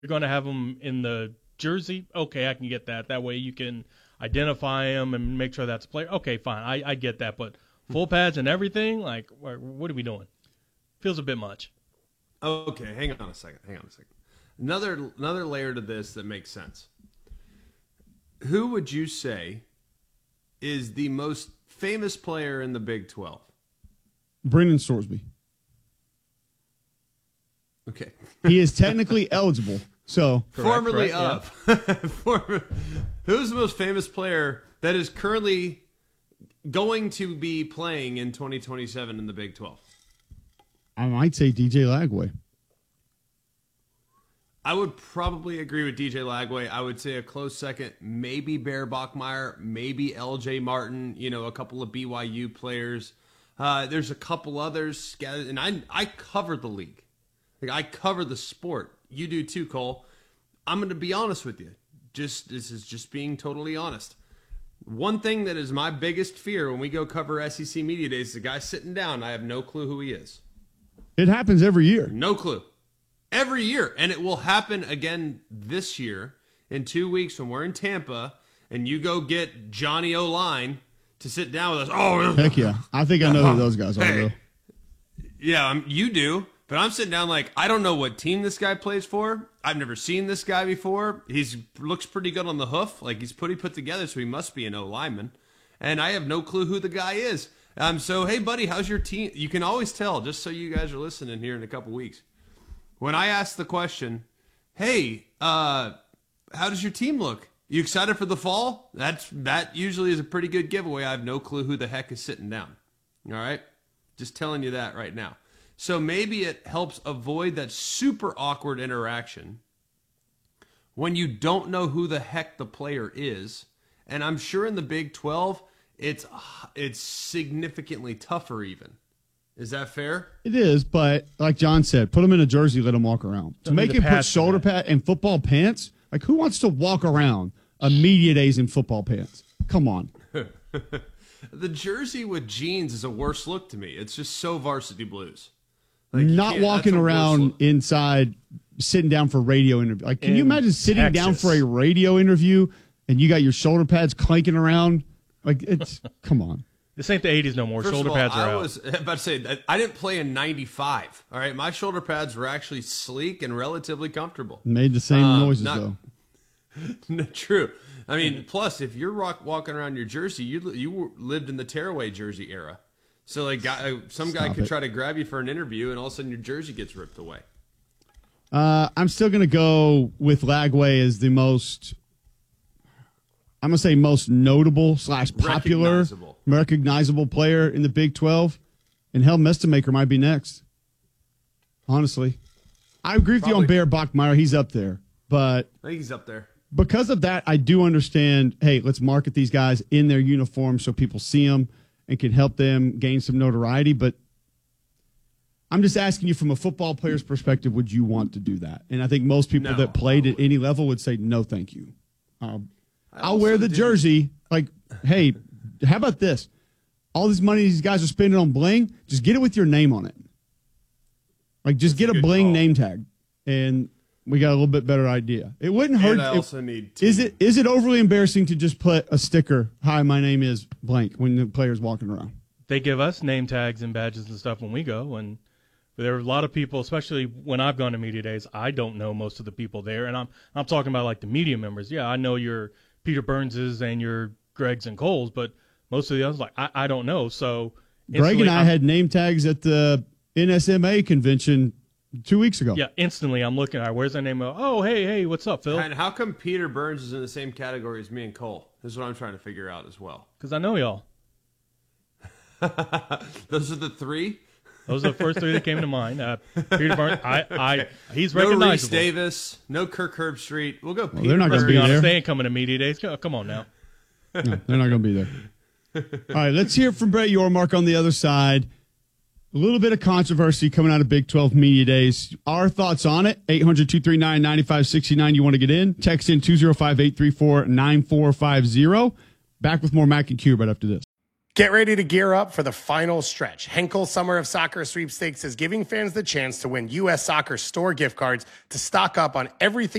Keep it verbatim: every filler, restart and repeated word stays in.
you're going to have them in the jersey. Okay, I can get that. That way you can identify him and make sure that's a player. Okay, fine. I, I get that. But full pads and everything, like, what are we doing? Feels a bit much. Okay, hang on a second. Hang on a second. Another another layer to this that makes sense. Who would you say is the most famous player in the Big twelve? Brendan Sorsby. Okay. He is technically eligible. So correct, formerly correct, of. Yeah. Former, who's the most famous player that is currently going to be playing in twenty twenty-seven in the Big twelve? I might say D J Lagway. I would probably agree with D J Lagway. I would say a close second, maybe Bear Bachmeier, maybe L J Martin, you know, a couple of B Y U players. Uh, there's a couple others scattered, and I I cover the league. Like, I cover the sport. You do too, Cole. I'm going to be honest with you. Just this is just being totally honest. One thing that is my biggest fear when we go cover S E C Media Days is a guy sitting down. I have no clue who he is. It happens every year. No clue. Every year. And it will happen again this year in two weeks when we're in Tampa and you go get Johnny O'Line to sit down with us. Oh, heck yeah. I think I know who those guys are, hey. though. Yeah, um, you do. But I'm sitting down like, I don't know what team this guy plays for. I've never seen this guy before. He's looks pretty good on the hoof. Like, he's pretty put together, so he must be an O-lineman. And I have no clue who the guy is. Um, so, hey, buddy, how's your team? You can always tell, just so you guys are listening here in a couple weeks. When I ask the question, hey, uh, how does your team look? You excited for the fall? That's That usually is a pretty good giveaway. I have no clue who the heck is sitting down. All right? Just telling you that right now. So maybe it helps avoid that super awkward interaction when you don't know who the heck the player is. And I'm sure in the Big twelve, it's it's significantly tougher even. Is that fair? It is, but like John said, put them in a jersey, let them walk around. To make him put shoulder pad and football pants, like who wants to walk around a media days in football pants? Come on. The jersey with jeans is a worse look to me. It's just so Varsity Blues. Like, not walking around inside, sitting down for radio interview. Like, can in you imagine sitting Texas. down for a radio interview and you got your shoulder pads clanking around? Like, it's come on. This ain't the eighties no more. First shoulder all, pads are I out. was about to say I didn't play in ninety-five. All right, my shoulder pads were actually sleek and relatively comfortable. Made the same um, noises not, though. No, true. I mean, plus if you're rock, walking around your jersey, you you lived in the tearaway jersey era. So, like, guy, some guy Stop could it. try to grab you for an interview, and all of a sudden your jersey gets ripped away. Uh, I'm still going to go with Lagway as the most, I'm going to say most notable slash popular, recognizable. recognizable player in the Big twelve. And hell, Mestamaker might be next. Honestly. I agree with Probably. you on Bear Bachmeier. He's up there. But I think he's up there. Because of that, I do understand, hey, let's market these guys in their uniform so people see them and can help them gain some notoriety. But I'm just asking you from a football player's perspective, would you want to do that? And I think most people no, that played at any level would say, no, thank you. Um, I'll wear the jersey. Like, hey, how about this? All this money these guys are spending on bling, just get it with your name on it. Like, just That's get a, a bling call. name tag. And we got a little bit better idea. It wouldn't hurt. And I also if, need is it is it overly embarrassing to just put a sticker, hi, my name is blank, when the player's walking around? They give us name tags and badges and stuff when we go. And there are a lot of people, especially when I've gone to media days, I don't know most of the people there. And I'm I'm talking about like the media members. Yeah, I know your Peter Burnses and your Gregs and Coles, but most of the others, like, I, I don't know. So Greg and I I'm, had name tags at the N S M A convention two weeks ago. Yeah, instantly I'm looking at, where's that name? Oh, hey, hey, what's up, Phil? And how come Peter Burns is in the same category as me and Cole? This is what I'm trying to figure out as well. Because I know y'all. Those are the three? Those are the first three that came to mind. Uh, Peter Burns, I, I, he's no recognizable. No Reese Davis, no Kirk Herbstreit. We'll go well, Peter they're not Burns. going to be honest, there. They ain't coming to media days. Come on now. No, they're not going to be there. All right, let's hear from Brett Yormark on the other side. A little bit of controversy coming out of Big twelve Media Days. Our thoughts on it, eight hundred, two three nine, nine five six nine. You want to get in? Text in two oh five, eight three four, nine four five zero. Back with more Mac and Q right after this. Get ready to gear up for the final stretch. Henkel Summer of Soccer Sweepstakes is giving fans the chance to win U S Soccer store gift cards to stock up on everything